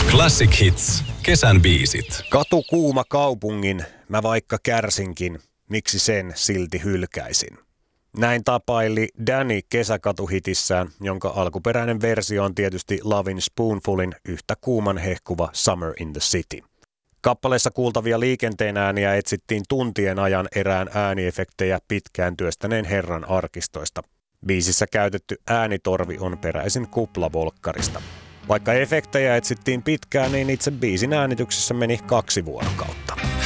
Classic Hits. Kesän biisit. Katu kuuma kaupungin, mä vaikka kärsinkin, miksi sen silti hylkäisin. Näin tapaili Danny kesäkatuhitissään, jonka alkuperäinen versio on tietysti Lovin' Spoonfulin yhtä kuuman hehkuva Summer in the City. Kappaleessa kuultavia liikenteen ääniä etsittiin tuntien ajan erään ääniefektejä pitkään työstäneen herran arkistoista. Biisissä käytetty äänitorvi on peräisin kuplavolkkarista. Vaikka efektejä etsittiin pitkään, niin itse biisin äänityksessä meni 2 vuorokautta.